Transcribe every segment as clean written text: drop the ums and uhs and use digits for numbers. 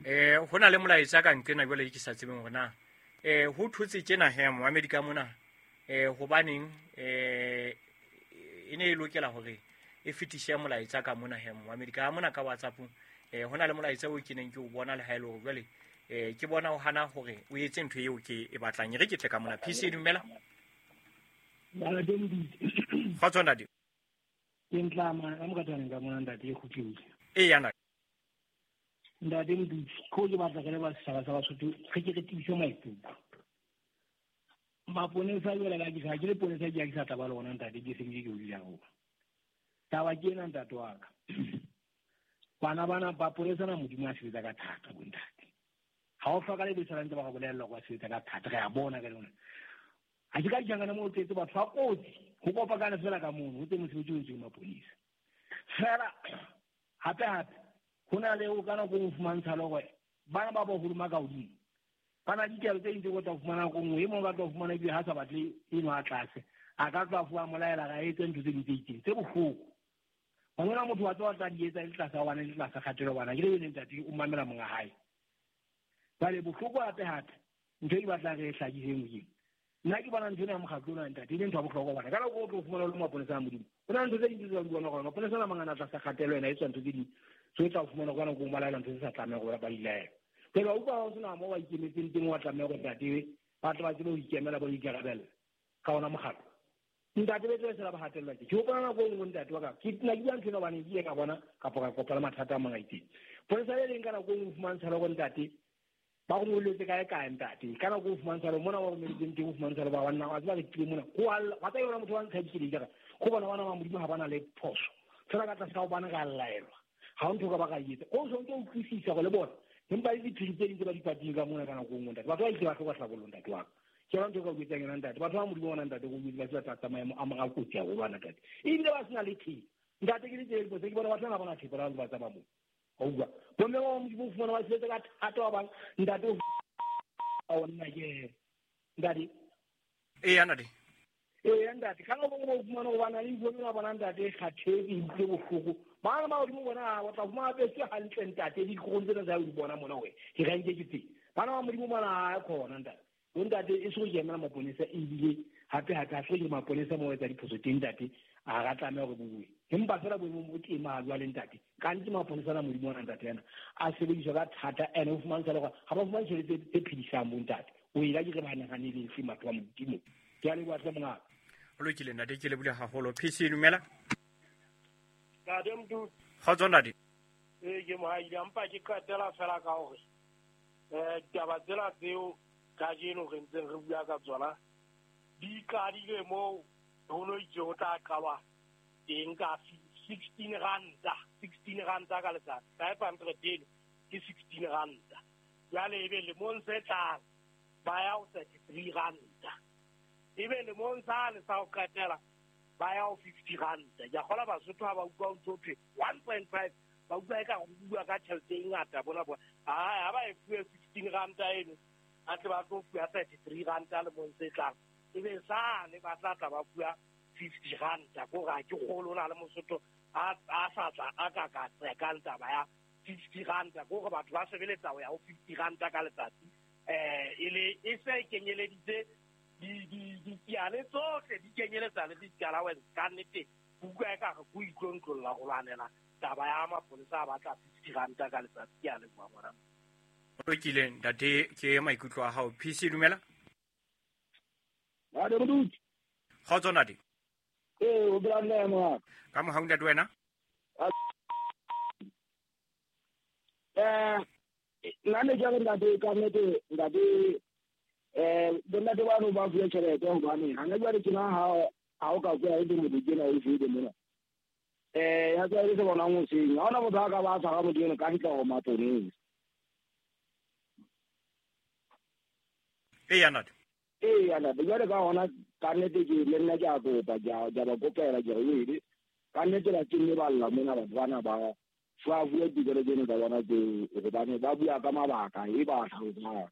Ho na le molaetsa ka nkena jwale ke sa tsebeng hore na ho thutse tjena he Mohammed ka mona hobaneng e ne e lokela hore e fetishe molaetsa ka mona he Mohammed ka mona ka WhatsApp ho na le molaetsa o ke neng ke o bona le haelo jwale ke bona o hana hore o etse ntho eo ke e batlang re ke tle ka mona PC dumela kgotswa ntate ke ntlama ka mokatane ka mona ntate e khutlile yana ntate mdutsi ko ke batla ke le ba setjhaba sa Basotho ge ke re tiiso maikutlo maponesa jwale ka ke le ponesa ke sa taba le gona ntate ke seng ke o dira go taba ke ena ntate wa ka bana ba ponesa na modimo a sebetsa ka thata bo ntate ga o fa ka le besala ntse ba go bolela go sebetsa ka thata ga ya bona ka lona a ke ka dijangana mo o tsetse batho ba kotsi go kopakana fela ka mono o tse mosebetsi o ntseng maponesa fela gape go na le o kana go fumantsha le gore bana ba bagolo makaodimo bana ditelo tse dintse go tla fumana go nngwe e mongwe ba tla fumana ebile ga sa batle eno a tlase a ka tla fua molaela ga etse ntho tse dintse itseng tse botlhoko bangwena motho wa tla di etsa le tlase wa bana le tlase kgatelo bana ke le bene ntate o mamela monga hae bale botlhoko gape ntho e ke batlang re e tlhakiseng modimo nna ke bona ntho ena ya mokgatlo ona ntate e le ntho ya botlhokwa bana ka nako o tlo fumana le maponesa a modimo go na ntho tse dintse tse di bona gore maponesa a mangana a tlase kgatelo ena e tswa ntho tse dingwe so e tla fumana ka nako o malaela ntho tse sa tlameya gore ba ilaela pele wa utlwa go sena mo wa ikemetseng teng wa tlameya gore ntate ba tla ba tsebe go ikemela ba ikarabela ka ona mokgatlo ntate be tsela ba hatelela ke o bona nako nngwe ntate wa ka ke nna ke ntho ena bana ke ka bona kapo ka kopela mathata a mangaiteng ponesa le leng ka nako nngwe fumantsha le go ntate ba go moletse kae ntate ka nako o fumantsha le mona wa go meletseng teng o fumantsha le ba wanna wa tseba ke tlile mona wa tsa yona motho wa ntsha dikele jaaka go bona bana ba modimo ga bana le phoso fela ka tlase ka go bana ka laelwa ga o ntho ka ba ka etsa o so ntse o utlwisisa go le bona empa le diphiri tse dintse ba dipatile ka mona ka nako nngwe ntate batho ba itse ba tlhoka tlhabollo ntate wa ka ke yona ntho ka o etsang yona ntate batho ba modimo bona ntate go ba tla tsa maemo a mga kotsi a go bana ntate ebile ba sena le thipa ntate ke ditse ke bona batho ba bona thipa ba tsa ba mo o bua bomme ba modimo fumana ba sebetsa ka thata wa bang ntate o a ona ke ntate yana di ntate ka nako go fumana go bana le bone ba bona ntate kgathedi ntse bohloko bana ba modimo bona wa tla fumana bese hantle ntate di go ntse tsa di bona mona we ke ga nke ke tse bana ba modimo bona a khona ntate ntate e se go jemela maponesa e bile gape ga se ke maponesa mo etsa diphoso teng ntate a ga tlameya go bue empa fela boemo mo teng a jwa le ntate ka ntse maponesa na modimo ona ntate yana a sebediswa ka thata ene o fumantsha le gore ga ba fumane tšhelete tse phedisang bo ntate o ela ke re ba naganele se matho wa modimo ke a le boatle mongaka o lokile ntate ke le bule haholo PC dumela ntate mdu kgotswa ntate ke mohaile empa ke qetela fela ka gore taba tsela tseo ka jeno re ntseng re bua ka tsona di qadile mo ho no itse ho tla qalwa teng ka 16 ranta ka letsatsi 500 ke 16 ranta jwale ebe le monse tlang ba ya o 33 ranta ebe le monsa le sa o qetela ba ya o 50 ranta ja gola Basotho ha ba utlwa o tsotse 1.5 ba utlwa ka go bua ka tšhelete e ngata bona ha ba e fuwe 16 ranta eno a tle ba tlo fuwa 33 ranta le monse tlang ebe sa le ba tla ba fuwa 50 ranta go ga ke golo na le Mosotho a sa tla a ka tsekanta ba ya 50 ranta go go batho ba sebeletsa go ya go 50 ranta ka letsatsi e se kenyeleditse di tiane tsohle di kenyeletsa le di-allowance ka nnete bua ka go itlontlolla go lwanela taba ya maponesa a batla 50 ranta ka letsatsi ke a le bua ngwana o lokile ntate ke maikutlo a hao PC dumela a de mduti kgotswa ntate o branda mo ka mo ha ntate wena nane ja ntate ka nnete ntate bona de bana ba bua tšhelete go bane ga nna jwa ke na ha o ka kwa e di mo dikena e fede mona ya tsa ile se bona mo seng ha ona motho a ka ba sa ga modimo ka ditla go matoneng yana yana de jwa ka ona ka nnete ke le nna ke a kopa ja ba kopela ja ile ka nnete la tsene ba lla mona ba bana ba fa bua dikere tsene ka bona ke go bane ba bua ka mabaka e ba tla go tsaya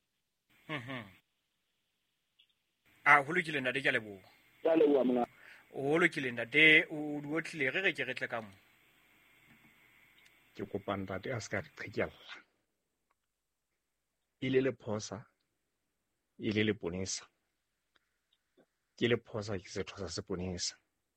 a ho lokile ntate ke a leboha ya le bua mona o lokile ntate o duotlile re ke tle ka mo ke kopang ntate a ska re qhekella e le lephosa e le leponesa ke lephosa ke setho sa seponesa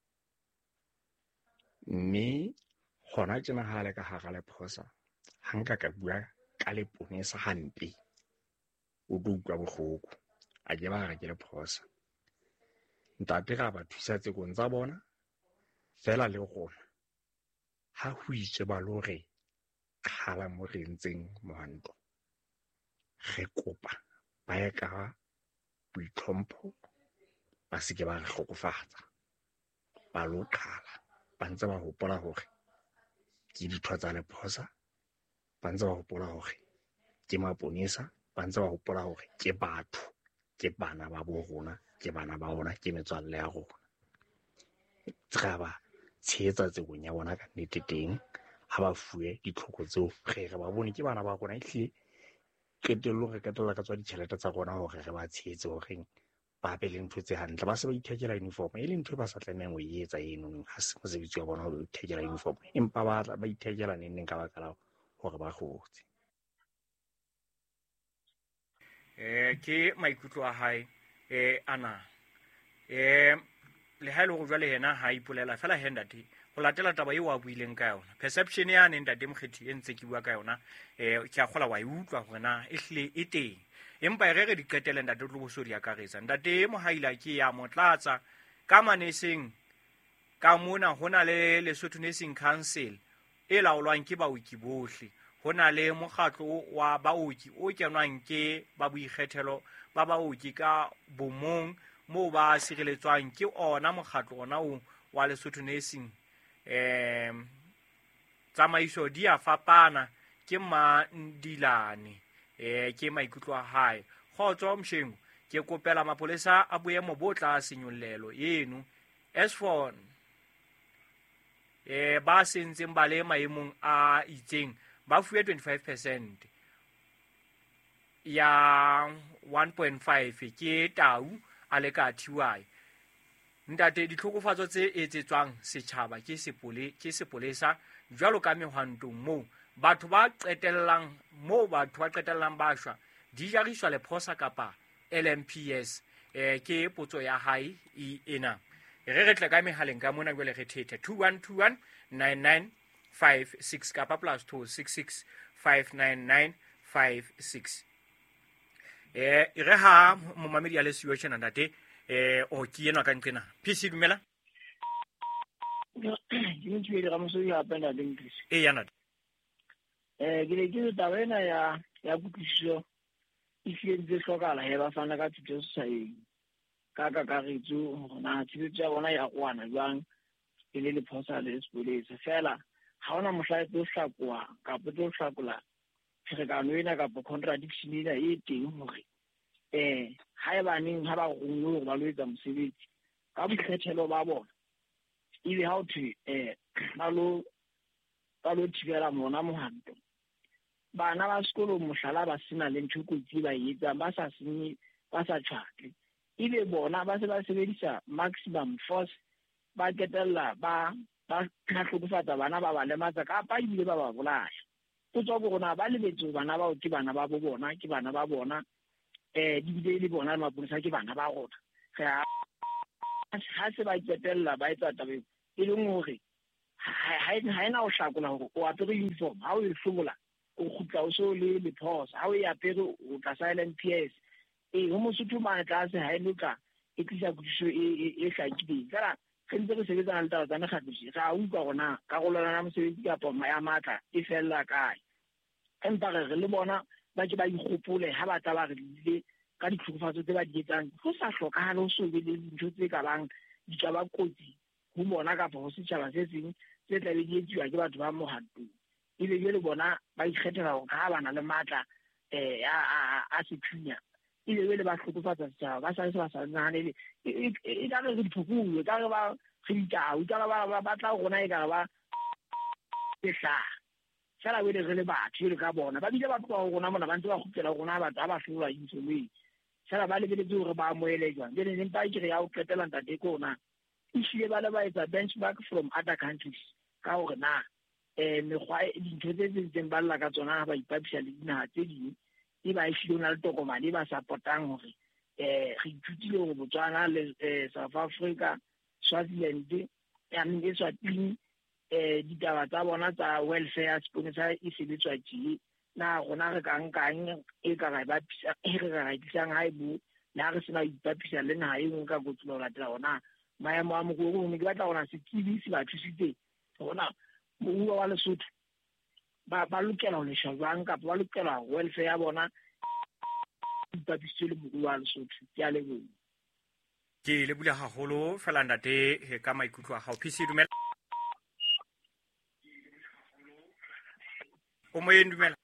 mme gona tjena ha le ka hara lephosa ha nka ka bua ka leponesa hampe o tlo utlwa bohloko a ke ba re ke lephosa ntate ra ba thusa tsekong tsa bona fela le rona ha ho itse ba lo re khala mo re ntseng mohanto re kopa ba ye ka boitlhompho ba se ke ba re hlokofatsa ba lo qhala ba ntse ba hopola hore ke ditho tsa lephosa ba ntse ba hopola hore ke maponesa ba ntse ba hopola hore ke batho ke bana ba bo rona ke bana ba ona ke metswalle ya rona tra ba tshehetsa tsebong ya bona ka nnete teng ha ba fuwe ditlhoko tseo re ba bone ke bana ba rona ehlile qetellong re qetella ka tswa ditjhelete tsa rona hore re ba tshehetse horeng ba be le ntho tse hantle ba se ba ithekela uniform e le ntho e ba sa tlamehang ho e etsa eno ha se mosebetsi wa bona ho ithekela uniform empa ba ithekela neng ka baka la hore ba kgotse ke maikutlo a hae ana le ha ile go jwale yena ha ipolela fela hendate go latela taba eo a buileng ka yona perception ya ne ntate mokgethi e ntse ke bua ka yona ke a gola wa e utlwa gore na ehlile e teng empa re di qetele ntate tlo boso di akaretsa ntate mo haila ke ya motlatsa ka maneseng ka mona hona le Lesotho Nursing Council e laolwang ke baoki bohle hona le mokgatlo wa baoki o kenwang ke ba boikgethelo ba baoki ka bomong mo ba sireletswang ke ona mokgatlo ona o wa Lesotho Nursing tsamaiso di a fapana ke Mandilane ke maikutlo a hae kgotso mshengu ke kopela mapolesa a boemo bo tla senyollelo eno as for ba sentseng ba le maemong a itseng ba fuwe 25% ya 1.5 ke tau a le ka thiwai ntate ditlhokofatso tse etsetswang setjhaba ke sepolesa jwalo ka mehwantong moo batho ba qetellang ba shwa di jariswa lephosa kapa LMPS ke potso ya hae ena re tle ka mehaleng ka mona jwale re thethe 2121 9956 kapa +266 59956 re ha momamedi a le siyo tjena ntate o ke enwa ka nqena PC dumela ke ntse ga mosodi ya pena le English yana ke le ke taba ena ya kutlwisiso e fietse hlokala he ba fana ka thuto society ka kakaretso na tshebetso ya bona ya kwana jwang e le lephosa le sepolesa fela ha ona mohlae tlo hlakwa kapa tlo hlakola pherekano ena kapa contradiction ena e teng hore ha eba neng ha ba gongwe hore ba lo etsa mosebetsi ka boikgethelo ba bona ile ha o thwe ba lo thibela mona mohanto bana ba sekolo mohlala ba sena le ntho kotsi ba etsa ba sa senye ba sa tshwake ile bona ba se ba sebedisa maximum force ba ketella ba hlokofatsa bana ba ba lematsa kapa ile ba ba bolaya o tswa go rona ba lebetse bana ba ke bana ba bo bona ke bana ba bona di bile le bona maponesa ke bana ba rona ha se ba ketella ba etsa tabe e leng hore ha ena o hlakola hore o apere uniform ha o e hlobola o khutla o so le lephosa ha o e apere o tla silent PS ho Mosotho mane tlase ha e loka e tlisa kutsiso e hlakileng fela re ntse re sebetsana le taba tsa mekgatlosi ga utlwa gona karolwana mosebetsi kapa ya matla e fella kae empa re le bona ba ke ba ikgopole ha ba tla ba re ile ka ditlhokofatso tse ba di etsang go sa hlokahale ho so be le dintho tse ka bang di ka ba kotsi ho bona kapa ho setjhaba se seng tse tla be di etsiwa ke batho ba mohantong e be le bona ba ikgethela hore ha ba na le matla a sethunya e be le ba hlokofatsa setjhaba ba sa nahanele e ka re diphokungwe ka re ba re ditau ka ba tla rona e ka ba tla fela we re le batho le ka bona ba bile batho ba rona mona ba ntse ba kgutlela rona batho ba hlola insolwe fela ba lebeletse hore ba moele jwang le neng ba ikere ya o qetela ntate kona ishile ba le ba etsa benchmark from other countries ka hore na mekgwa dintho tse ntseng ba lla ka tsona ba ipapisa le dinaha tse ding e ba e file na le tokomane e ba supportang hore re ithutile hore Botswana le South Africa, Swaziland, Eswatini ditaba tsa bona tsa welfare seponesa e sebetswa tje na rona re ka nkang e ka ga ba re disang ha ibu na re sena ipapisa le naha e nngwe ka gotlo la tla ona maemo a mogolo ne ke batla gona sekibi se ba thusitse gona mo wa Lesotho ba lokela ho lesha jwang ka ba lokela welfare ya bona ipapisa le mogolo wa Lesotho ke a leboha ke le bula haholo fela ntate he ka maikutlo a hao phisi dumela o mo endumela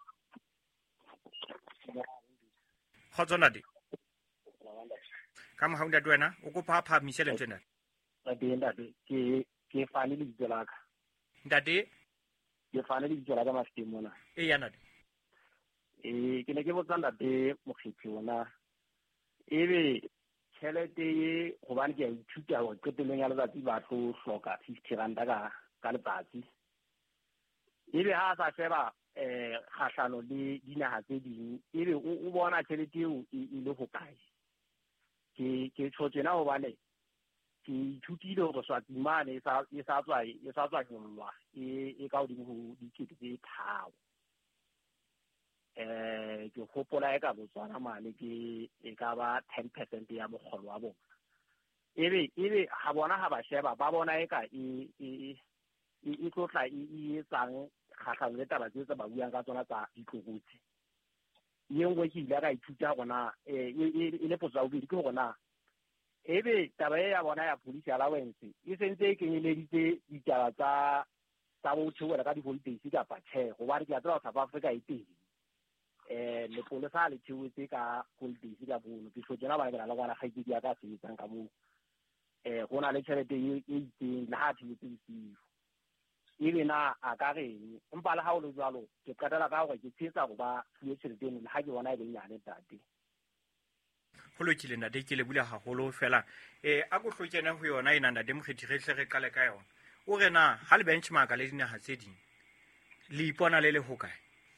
khotsona di ka mo haunda duena o go phapha misele tsena ntate ke fane le ditselaka ntate ke fane le ditselaka mastemona e yana ke ne ke botsa ntate mokgethi ona ebe tšhelete ye gobane ke a ithuta go qeteleng ya letsatsi ba tlo hloka 50 ranta ka letsatsi ebe ha a sa sheba kgahlano le dinaga tse ding ebe o bona tšhelete eo e le hokae ke tshotse na hobane ke ithutile hore Swatimane e sa tswa nyollwa e ka hodimo ho dikete tse tharo ke gopola e ka Botswana mane ke e ka ba 10% ya mogolo wa bona ebe ha bona ha ba sheba ba bona e ka e tlotla e etsang kgahlano le taba tse ba buang ka tsona tsa ditlogotsi ye nngwe ke ile ka ithuta gona e le potsa ubedi ke gona ebe taba ya bona ya police allowance e sentse e kenyeleditse ditaba tsa bo tshwela ka di-holidays kapa tjhe gobane ke a tseba South Africa e teng lepolesa le tshwetse ka holidays ka bono ke tshotse na ba le gona gaitedi ya ka sebetsang ka moo go na le tšhelete e itseng le ha thibetse bosigo ebe na a ka reng empa le ha o le jwalo ke qetela ka gore ke tshetsa go ba fuwe tšhelete eno le ha ke bona e le nyane tate go lokile ntate ke le bula haholo fela a go hlokena ho yona ena ntate mokgethi re hle re qale ka yona o re na ha le benchmark le dinaga tse ding le ipona le hokae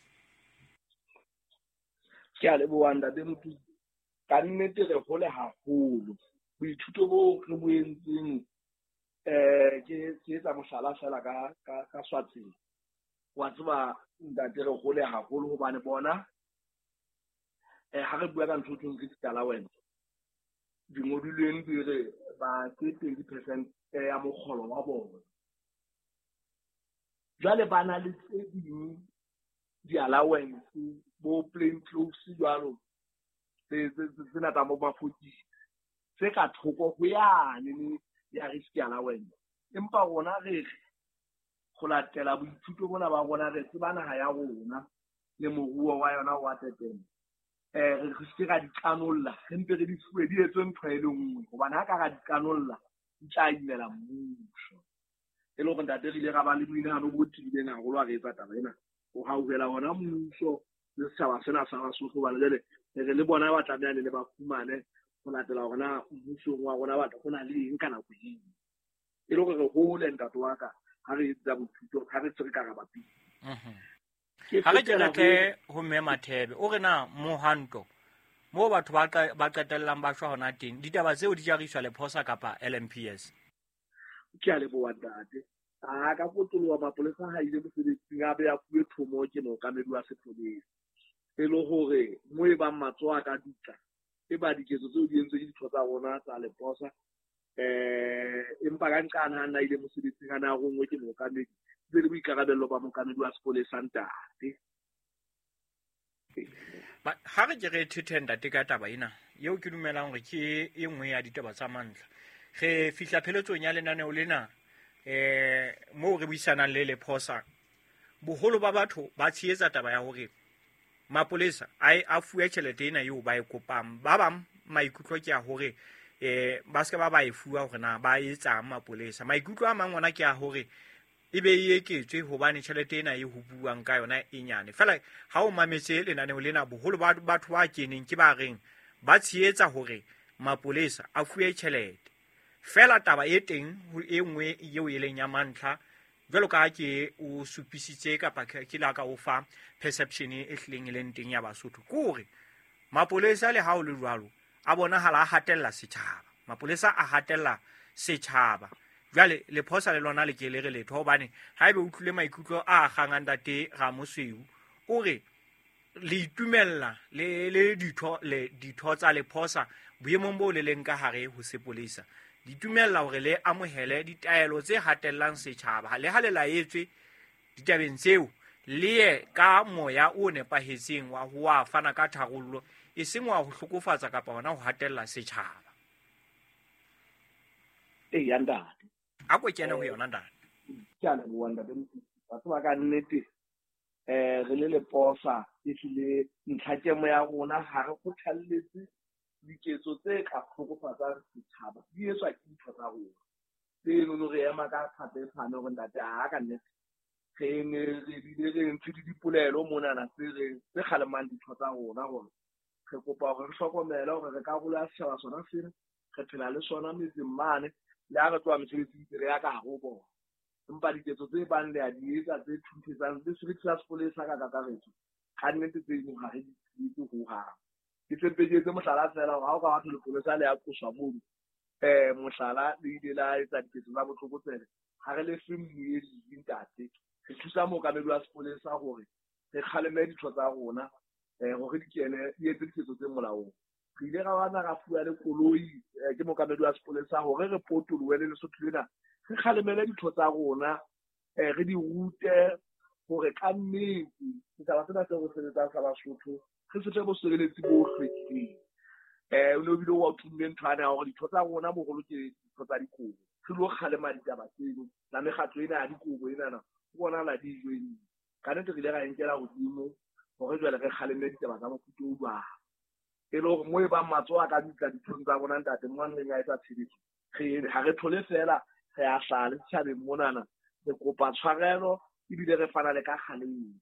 ke a leboha ntate motho ka nnete re hole haholo boithuto bo re bo entseng ke etsa mohlala fela ka Swatseng wa tseba ntate re hole haholo hobane bona ha re bua ka ntho tseng ke allowance dingodilweng di re ba ke 20% ya mogolo wa bona jwale ba na le tse ding di-allowance bo plain clothes jwalo tsena tsa mo mafotisi tse ka thoko ho yane ya risk allowance empa rona re go latela boithuto bona ba bona re tseba naga ya rona le moruo wa yona wa teteng re se ka di canolla empe re di fuwe di etswe ntho e le nngwe hobane ha ka ga di canolla di tla imela mmuso e le gore ntate re ile ga ba le boinagano bo tibileng haholo a re etsa taba ena go hauhela hona mmuso le setšhaba sena sa Basotho ba le le bona ba tlameha le ba fumane go latela gona mmusong wa rona batho go na le eng ka nako eng e le gore go le ntate wa ka ha re etsa bothuto ha re tsere ka ga bapi ha re tšhelete ho mme Mathebe o re na mohanto mo batho ba qetellang ba shwa hona teng ditaba tseo di jagiswa lephosa kapa LMPS ke a leboha ntate a ka potoloha mapolesa ha ile mosebetsing a be a fuwe thomo ke mookamedi wa sepolesa e le gore mo e bang matsoa ka dutla e ba diketso tseo di entswe ke ditho tsa rona tsa lephosa empa ka nqana nna ile mosebetsing a na go ngwe ke mookamedi tse le boikarabello ba mookamedi wa sepolesa ntate ha re ke re thethenda te ka taba ena yeo ke dumelang gore ke e nngwe ya ditaba tsa mantla ge fihla pheletsong ya lenaneo lena mo re buisanang le lephosa boholo ba batho ba tshietsa taba ya hore mapolesa a fuwe tšhelete ena eo ba e kopang ba bang maikutlo ke a hore ba ska ba e fuwa hore na ba etsang mapolesa maikutlo a mang ona ke a hore e be e eketswe hobane tšhelete ena e ho buang ka yona e nyane fela ha o mametse lenaneo lena boholo ba batho ba keneng ke ba reng ba tshietsa hore mapolesa a fuwe tšhelete fela taba e teng e nngwe eo e leng ya mantlha jwalo ka ke o supisitse kapa ke la ka o fa perception e hlileng e leng teng ya Basotho kore mapolesa le ha o le jwalo a bonahala a hatella setjhaba, mapolesa a hatella setjhaba. Jwale le phosa le lona le ke le re letho hobane haebe o tlile maikutlo a gangang tate ga mosweu o re le itumella le ditho tsa le phosa boemong bo le leng ka hare ho sepolesa, ditumella hore le amohele ditaelo tse hatellang setjhaba le ha le laetswe ditabeng tseo le ye ka moya o nepahetseng wa ho fana ka tharollo e seng wa ho hlokofatsa kapa hona ho hatella setjhaba. Ntate a ko kene ho yona ntate ke a leboha ntate batho ba ka nnete re le posa e hlile ntlhakemo ya rona ha re kgothalletse diketso tse ka hlokofatsang setjhaba di etswa ke ditho tsa rona tseno re ema ka thapetsano hore ntate ha ka nnete re ne re bile re ntse dipolelo monana tse kgalemang ditho tsa rona hore re kopa hore re hlokomele hore re ka rola setjhaba sona sena re phela le sona metseng mane le ha re tloha mesebetsi re ya ka hare ho bona, empa diketso tse bang le a di etsa tse thuthetsang le seriti sa sepolesa ka kakaretso ka nnete tse ding ha re di etse ho hang. Ke tsempedietse mohlala fela hore ha o ka batho lepolesa le ya qoswa moo mohlala le ile la etsa diketso tsa botlokotsebe ha re le fe mmuedi ntate re thusa mookamedi wa sepolesa hore re kgaleme ditho tsa rona hore di kene di etse diketso tse molaong. Re ile ra bana ra fuwa le koloi ke mookamedi wa sepolesa hore re potolohe le Lesotho lena re kgalemele ditho tsa rona re di rute hore ka nnete setjhaba sena se re sebetsang sa Basotho re setle bo sebeletsi bo hlwekileng. O ne o bile wa tumme nthwane hore ditho tsa rona boholo ke ditho tsa dikobo re lo kgalema ditaba tseno la mekgatlo ena ya dikobo enana ho bona la di join ka nnete re ile ra enkela hodimo hore jwale re kgaleme ditaba tsa mofuta o jwang e le hore moo e bang matsoho a ka ditla dithong tsa bona ntate mona re nga etsa tshebetso ha re thole fela re a hlale setjhabeng monana re kopa tshwarelo ebile re fana le ka kgalemo.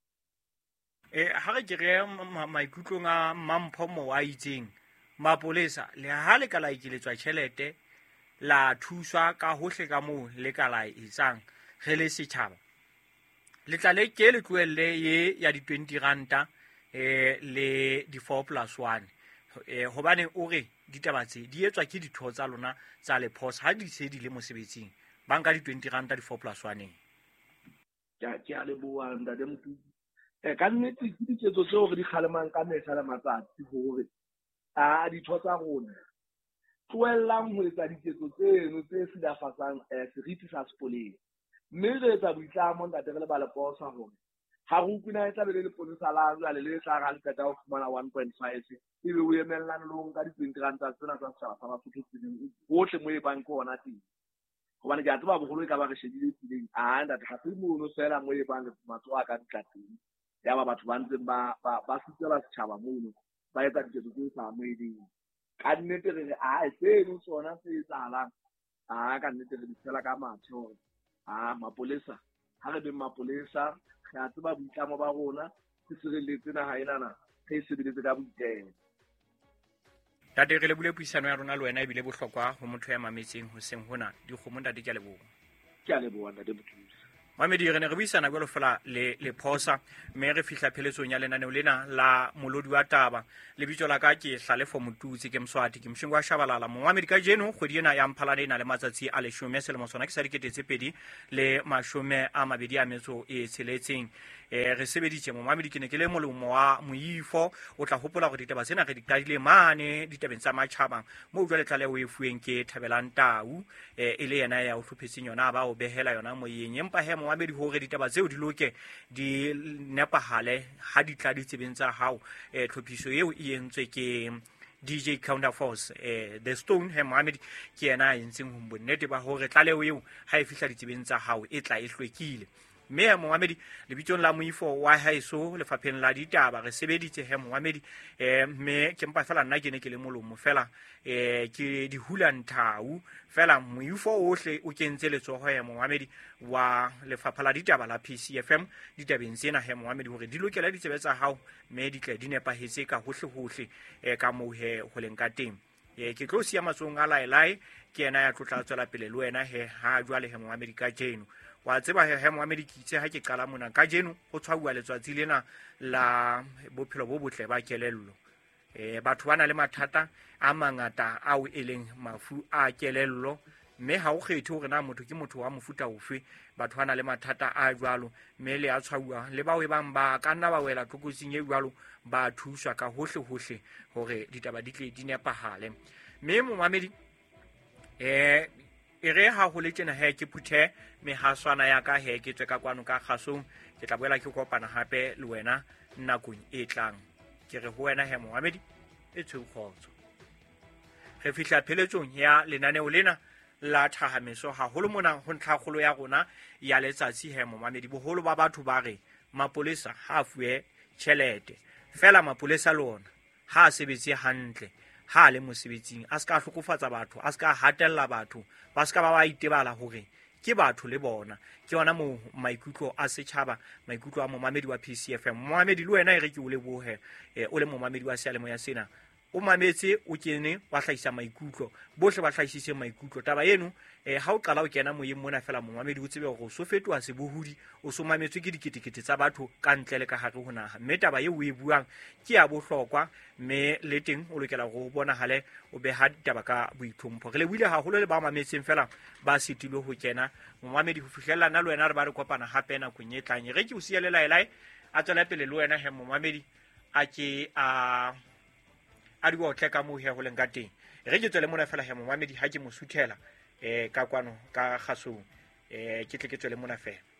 Ha re ke re maikutlong a Mampho mo a itseng mapolesa le ha le ka la ikeletswa tjhelete la thuswa ka hohle ka moo le ka la etsang re le setjhaba le tla le ke le tloelle ye ya di 20 ranta le di 4+1 hobane o re ditaba tse di etswa ke ditho tsa lona tsa le phosa ha di se di le mosebetsing banka di 20 ranta di 4+1 ke a leboha ntate Mtuki ka nnete ke diketso tseo re di kgalemang ka mehla le matsatsi hore ditho tsa rona tloellang ho etsa diketso tseno tse silafatsang seriti sa sepolesa mme re etsa boitlamo ntate re le ba le posa hore ha re utlwina e tla be le leponesa la jwale le tla ga le qeta ho fumana 1.5 ebe o emellane le ho nka di 20 ranta tsena tsa setjhaba sa Basotho tseleng hohle moo e bang ke hona teng hobane ke a tseba boholo e ka ba re shebile tseleng ntate ha se mono fela moo e bang matsoho a ka ditla teng ya ba batho ba ntseng ba sitela setjhaba mono ba etsa diketso tse sa amoheleng ka nnete re re seno sona se etsahalang ka nnete re di fela ka mathe hore mapolesa ha re beng mapolesa re a tseba boitlamo ba rona se sireletse naha enana re e sebeletse ka boitelo. Tate re le bule puisano ya rona le wena ebile bohlokwa ho motho ya mametseng hoseng hona dikgomo ntate ke a leboha. Ke a leboha ntate Mothusi. Mamedi re ne re buisana jwalo fela le phosa mme re fihla pheletsong ya lenaneo lena la molodi wa taba lebitso la ka ke Hlalefo Motutsi ke Mswati ke Mshingo wa Shabalala Mohammed ka jeno kgwedi ena ya Mphalane ena le matsatsi a 10 selemo sona ke sa dikete 2026 re sebeditse Mohammed ke ne ke le molomo wa moifo o tla hopola gore ditaba tsena re di qadile mane ditabeng tsa matjhabang mo jwale tlale o e fueng ke Thabelang Tau e le yena ya o hlophetseng yona ba o behela yona moyeng empa he Mohammed hore ditaba tseo di loke di nepahale ha di tla di tsebeng tsa hao tlhophiso eo e entswe ke DJ Counterforce the Stone he Mohammed ke yena a entseng ho bonnete ba hore tlaleho eo ha e fihla ditsebeng tsa hao e tla e hlwekile mme Mohammed lebitsong la moifo wa haeso lefapheng la ditaba re sebeditse he Mohammed mme ke mpa fela nna ke ne ke le molomo fela ke di hula Ntau fela moifo ohle o kentse letsoho he Mohammed wa lefapha la ditaba la PCFM ditabeng tsena he Mohammed hore di lokela ditsebe tsa hao mme di tle di nepahetse ka hohle ka moo he ho leng ka teng ke tlo sia matsong a laelae ke yena ya tlotla tswela pele le wena he ha jwale he Mohammed ka jeno wa tseba he Mohammed ke itse ha ke qala mona ka jeno go tshwauwa letsatsi lena la bophelo bo botle ba kelello. Batho bana le mathata a mangata ao e leng mafu a kelello, mme ha o kgethe hore na motho ke motho wa mofuta ofe. Batho bana le mathata a jwalo mme le a tshwauwa le bao e bang ba ka nna ba wela tlokotsing e jwalo ba thuswa ka hohle hore ditaba di tle di nepahale. Mme Mohammed e re ha go le tjena he ke phuthe mehaswana ya ka he ke tswe ka kwano ka Kgasong, ke tla boela ke kopana hape le wena nakong e tlang. Ke re ho wena he Mohammed e tshweu kgotso. Re fihla pheletsong ya lenaneo lena la thahamiso haholo mona ho ntlhakgolo ya rona ya letsatsi he Mohammed. Boholo ba batho ba re mapolesa ha fuwe tjhelete fela mapolesa le ona ha sebetse hantle, ha le mosebetsing a ska hlokofatsa batho, a ska hatella batho, ba ska ba itebala hore ke batho le bona. Ke yona mo maikutlo a setjhaba, maikutlo a Mohammed wa PCFM. Mohammed le wena e re ke o lebohe o le Mohammed wa Sealemoya sena. O mametse o kene wa hlahisa maikutlo, bohle ba hlahisitse maikutlo. Taba eno ha o qala o kena moyeng mona fela Mohammed o tsebe hore o so fetoha sebohodi, o so mametswe ke diketekete tsa batho ka ntle le ka hare ho naha. Mme taba eo o e buang ke ya bohlokwa, mme le teng o lokela go bonahale o beha ditaba ka boitlhompho. Re lebohile haholo le ba mametseng fela ba sitilwe ho kena. Mohammed ho fihlella nna le wena re ba re kopana hape nakong e tlang. Re ke o siya le laelae a tswela pele le wena he Mohammed a ke a di o tleka mo he ho leng ka teng. Re ke tswele mona fela he Mohammed ha ke mo suthela ka kwano ka Kgasong ke tle ke tswele mona fela.